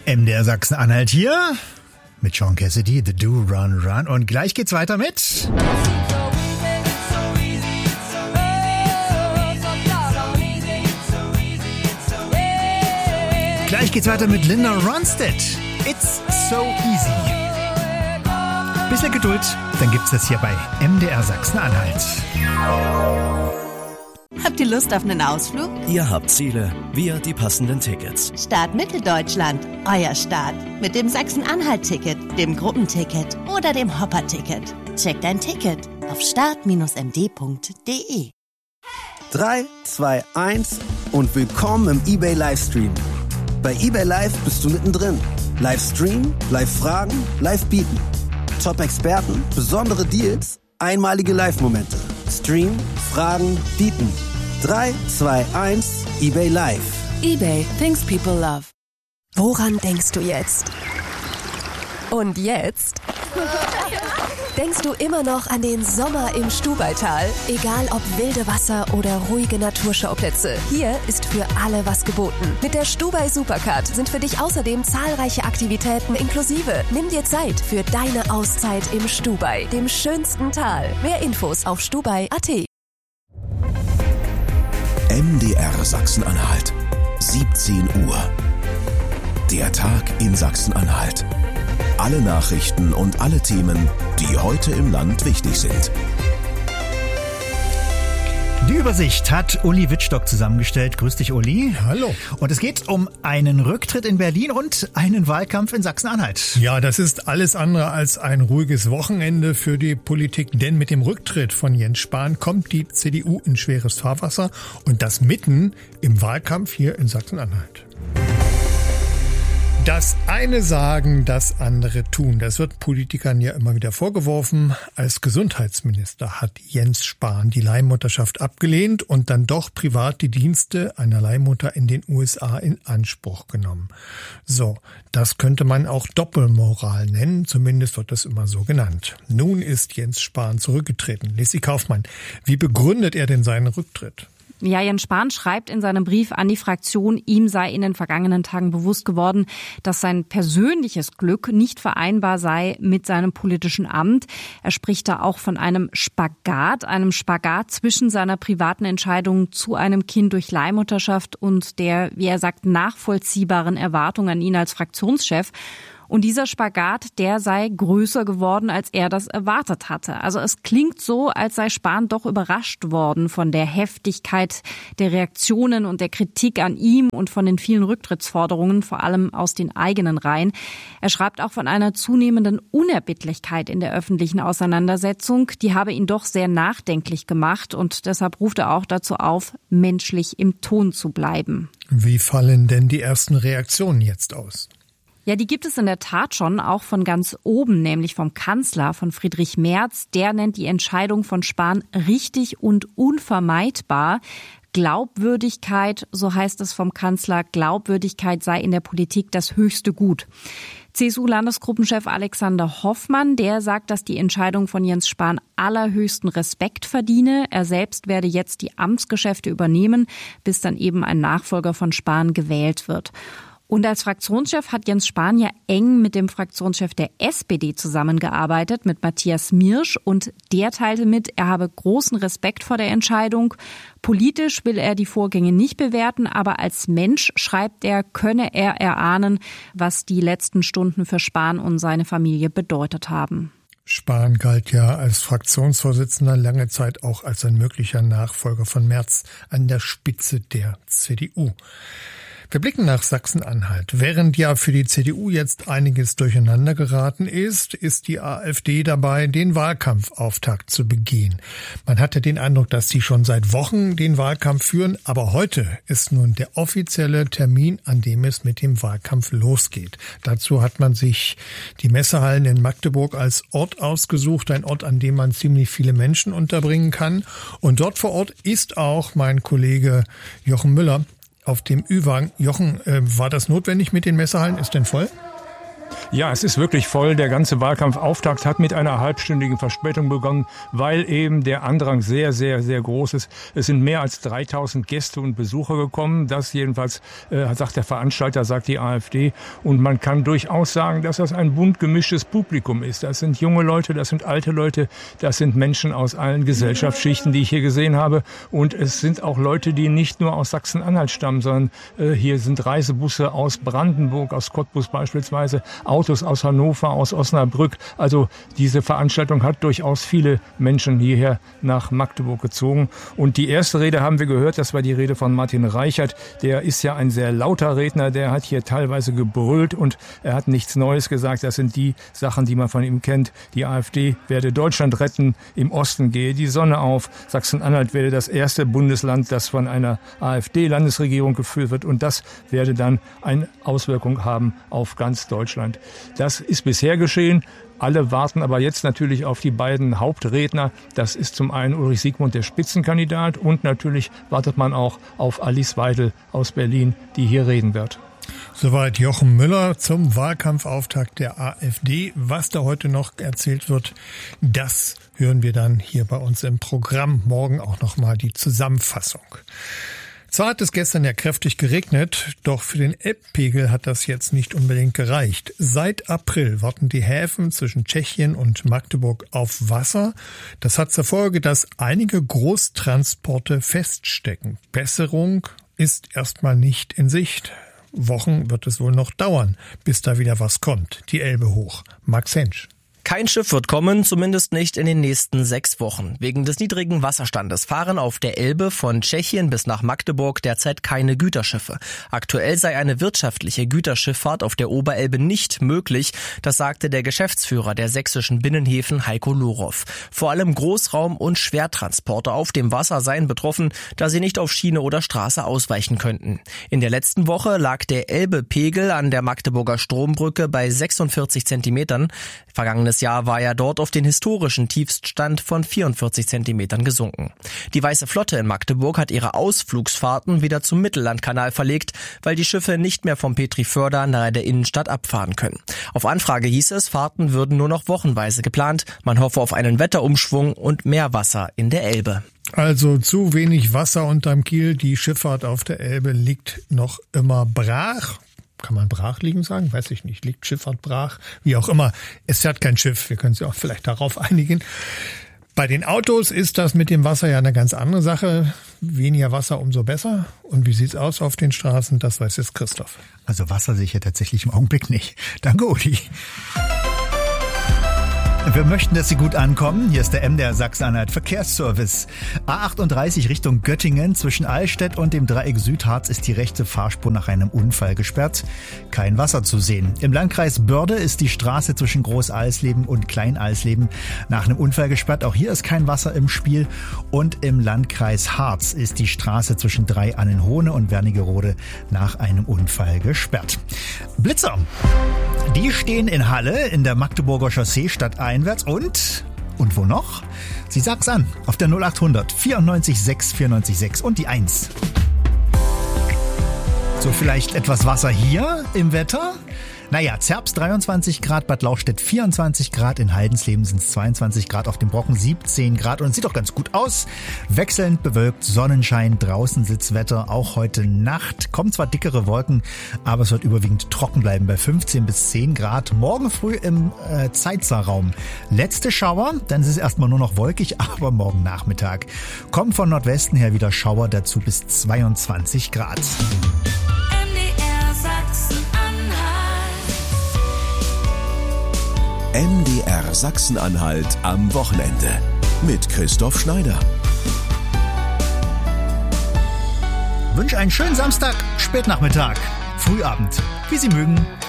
MDR Sachsen-Anhalt hier mit Sean Cassidy, The Do Run Run. Und gleich geht's weiter mit... Gleich geht's weiter mit Linda Ronstadt. It's so easy. Bisschen Geduld, dann gibt's das hier bei MDR Sachsen-Anhalt. Habt ihr Lust auf einen Ausflug? Ihr habt Ziele, wir die passenden Tickets. Start Mitteldeutschland, euer Start. Mit dem Sachsen-Anhalt-Ticket, dem Gruppenticket oder dem Hopper-Ticket. Checkt dein Ticket auf start-md.de. 3, 2, 1 und willkommen im eBay Livestream. Bei eBay Live bist du mittendrin. Livestream, Live-Fragen, Live-Bieten. Top-Experten, besondere Deals, einmalige Live-Momente. Stream, Fragen, Bieten. 3, 2, 1, eBay Live. eBay, things people love. Woran denkst du jetzt? Und jetzt? Denkst du immer noch an den Sommer im Stubaital? Egal ob wilde Wasser oder ruhige Naturschauplätze, hier ist für alle was geboten. Mit der Stubai Supercard sind für dich außerdem zahlreiche Aktivitäten inklusive. Nimm dir Zeit für deine Auszeit im Stubai, dem schönsten Tal. Mehr Infos auf stubai.at. MDR Sachsen-Anhalt, 17 Uhr. Der Tag in Sachsen-Anhalt. Alle Nachrichten und alle Themen, die heute im Land wichtig sind. Die Übersicht hat Uli Wittstock zusammengestellt. Grüß dich, Uli. Hallo. Und es geht um einen Rücktritt in Berlin und einen Wahlkampf in Sachsen-Anhalt. Ja, das ist alles andere als ein ruhiges Wochenende für die Politik, denn mit dem Rücktritt von Jens Spahn kommt die CDU in schweres Fahrwasser und das mitten im Wahlkampf hier in Sachsen-Anhalt. Das eine sagen, das andere tun. Das wird Politikern ja immer wieder vorgeworfen. Als Gesundheitsminister hat Jens Spahn die Leihmutterschaft abgelehnt und dann doch privat die Dienste einer Leihmutter in den USA in Anspruch genommen. So, das könnte man auch Doppelmoral nennen. Zumindest wird das immer so genannt. Nun ist Jens Spahn zurückgetreten. Lissi Kaufmann, wie begründet er denn seinen Rücktritt? Ja, Jens Spahn schreibt in seinem Brief an die Fraktion, ihm sei in den vergangenen Tagen bewusst geworden, dass sein persönliches Glück nicht vereinbar sei mit seinem politischen Amt. Er spricht da auch von einem Spagat zwischen seiner privaten Entscheidung zu einem Kind durch Leihmutterschaft und der, wie er sagt, nachvollziehbaren Erwartung an ihn als Fraktionschef. Und dieser Spagat, der sei größer geworden, als er das erwartet hatte. Also es klingt so, als sei Spahn doch überrascht worden von der Heftigkeit der Reaktionen und der Kritik an ihm und von den vielen Rücktrittsforderungen, vor allem aus den eigenen Reihen. Er schreibt auch von einer zunehmenden Unerbittlichkeit in der öffentlichen Auseinandersetzung. Die habe ihn doch sehr nachdenklich gemacht und deshalb ruft er auch dazu auf, menschlich im Ton zu bleiben. Wie fallen denn die ersten Reaktionen jetzt aus? Ja, die gibt es in der Tat schon, auch von ganz oben, nämlich vom Kanzler, von Friedrich Merz. Der nennt die Entscheidung von Spahn richtig und unvermeidbar. Glaubwürdigkeit, so heißt es vom Kanzler, Glaubwürdigkeit sei in der Politik das höchste Gut. CSU-Landesgruppenchef Alexander Hoffmann, der sagt, dass die Entscheidung von Jens Spahn allerhöchsten Respekt verdiene. Er selbst werde jetzt die Amtsgeschäfte übernehmen, bis dann eben ein Nachfolger von Spahn gewählt wird. Und als Fraktionschef hat Jens Spahn ja eng mit dem Fraktionschef der SPD zusammengearbeitet, mit Matthias Mirsch. Und der teilte mit, er habe großen Respekt vor der Entscheidung. Politisch will er die Vorgänge nicht bewerten, aber als Mensch, schreibt er, könne er erahnen, was die letzten Stunden für Spahn und seine Familie bedeutet haben. Spahn galt ja als Fraktionsvorsitzender lange Zeit auch als ein möglicher Nachfolger von Merz an der Spitze der CDU. Wir blicken nach Sachsen-Anhalt. Während ja für die CDU jetzt einiges durcheinander geraten ist, ist die AfD dabei, den Wahlkampfauftakt zu begehen. Man hatte den Eindruck, dass sie schon seit Wochen den Wahlkampf führen, aber heute ist nun der offizielle Termin, an dem es mit dem Wahlkampf losgeht. Dazu hat man sich die Messehallen in Magdeburg als Ort ausgesucht, ein Ort, an dem man ziemlich viele Menschen unterbringen kann. Und dort vor Ort ist auch mein Kollege Jochen Müller auf dem Ü-Wagen. Jochen, war das notwendig mit den Messehallen? Ist denn voll? Ja, es ist wirklich voll. Der ganze Wahlkampfauftakt hat mit einer halbstündigen Verspätung begonnen, weil eben der Andrang sehr, sehr, sehr groß ist. Es sind mehr als 3000 Gäste und Besucher gekommen. Das jedenfalls sagt der Veranstalter, sagt die AfD. Und man kann durchaus sagen, dass das ein bunt gemischtes Publikum ist. Das sind junge Leute, das sind alte Leute, das sind Menschen aus allen Gesellschaftsschichten, die ich hier gesehen habe. Und es sind auch Leute, die nicht nur aus Sachsen-Anhalt stammen, sondern hier sind Reisebusse aus Brandenburg, aus Cottbus beispielsweise, Autos aus Hannover, aus Osnabrück. Also diese Veranstaltung hat durchaus viele Menschen hierher nach Magdeburg gezogen. Und die erste Rede haben wir gehört, das war die Rede von Martin Reichert. Der ist ja ein sehr lauter Redner, der hat hier teilweise gebrüllt und er hat nichts Neues gesagt. Das sind die Sachen, die man von ihm kennt. Die AfD werde Deutschland retten, im Osten gehe die Sonne auf. Sachsen-Anhalt werde das erste Bundesland, das von einer AfD-Landesregierung geführt wird. Und das werde dann eine Auswirkung haben auf ganz Deutschland. Das ist bisher geschehen. Alle warten aber jetzt natürlich auf die beiden Hauptredner. Das ist zum einen Ulrich Siegmund, der Spitzenkandidat, und natürlich wartet man auch auf Alice Weidel aus Berlin, die hier reden wird. Soweit Jochen Müller zum Wahlkampfauftakt der AfD. Was da heute noch erzählt wird, das hören wir dann hier bei uns im Programm. Morgen auch nochmal die Zusammenfassung. Zwar hat es gestern ja kräftig geregnet, doch für den Elbpegel hat das jetzt nicht unbedingt gereicht. Seit April warten die Häfen zwischen Tschechien und Magdeburg auf Wasser. Das hat zur Folge, dass einige Großtransporte feststecken. Besserung ist erstmal nicht in Sicht. Wochen wird es wohl noch dauern, bis da wieder was kommt. Die Elbe hoch. Max Hensch. Kein Schiff wird kommen, zumindest nicht in den nächsten 6 Wochen. Wegen des niedrigen Wasserstandes fahren auf der Elbe von Tschechien bis nach Magdeburg derzeit keine Güterschiffe. Aktuell sei eine wirtschaftliche Güterschifffahrt auf der Oberelbe nicht möglich, das sagte der Geschäftsführer der sächsischen Binnenhäfen Heiko Lorow. Vor allem Großraum- und Schwertransporte auf dem Wasser seien betroffen, da sie nicht auf Schiene oder Straße ausweichen könnten. In der letzten Woche lag der Elbepegel an der Magdeburger Strombrücke bei 46 Zentimetern. Vergangenes Jahr war er dort auf den historischen Tiefststand von 44 Zentimetern gesunken. Die Weiße Flotte in Magdeburg hat ihre Ausflugsfahrten wieder zum Mittellandkanal verlegt, weil die Schiffe nicht mehr vom Petriförder nahe der Innenstadt abfahren können. Auf Anfrage hieß es, Fahrten würden nur noch wochenweise geplant. Man hoffe auf einen Wetterumschwung und mehr Wasser in der Elbe. Also zu wenig Wasser unterm Kiel. Die Schifffahrt auf der Elbe liegt noch immer brach. Kann man brach liegen sagen? Weiß ich nicht. Liegt Schifffahrt brach? Wie auch immer. Es fährt kein Schiff. Wir können uns auch vielleicht darauf einigen. Bei den Autos ist das mit dem Wasser ja eine ganz andere Sache. Weniger Wasser, umso besser. Und wie sieht's aus auf den Straßen? Das weiß jetzt Christoph. Also Wasser sehe ich ja tatsächlich im Augenblick nicht. Danke, Uli. Wir möchten, dass Sie gut ankommen. Hier ist der MDR Sachsen-Anhalt Verkehrsservice. A38 Richtung Göttingen. Zwischen Allstedt und dem Dreieck Südharz ist die rechte Fahrspur nach einem Unfall gesperrt. Kein Wasser zu sehen. Im Landkreis Börde ist die Straße zwischen Groß-Alsleben und Klein-Alsleben nach einem Unfall gesperrt. Auch hier ist kein Wasser im Spiel. Und im Landkreis Harz ist die Straße zwischen Drei-Annenhohne und Wernigerode nach einem Unfall gesperrt. Blitzer. Die stehen in Halle in der Magdeburger Chaussee stadteinwärts und wo noch? Sie sagt's an, auf der 0800 94 6 94 6 und die 1. So, vielleicht etwas Wasser hier im Wetter? Naja, Zerbst 23 Grad, Bad Lauchstädt 24 Grad, in Heidensleben sind es 22 Grad, auf dem Brocken 17 Grad und es sieht doch ganz gut aus. Wechselnd bewölkt, Sonnenschein, draußen Sitzwetter, auch heute Nacht. Kommen zwar dickere Wolken, aber es wird überwiegend trocken bleiben bei 15 bis 10 Grad. Morgen früh im Zeitzer-Raum letzte Schauer, dann ist es erstmal nur noch wolkig, aber morgen Nachmittag kommt von Nordwesten her wieder Schauer, dazu bis 22 Grad. MDR Sachsen-Anhalt am Wochenende mit Christoph Schneider. Wünsche einen schönen Samstag, Spätnachmittag, Frühabend, wie Sie mögen.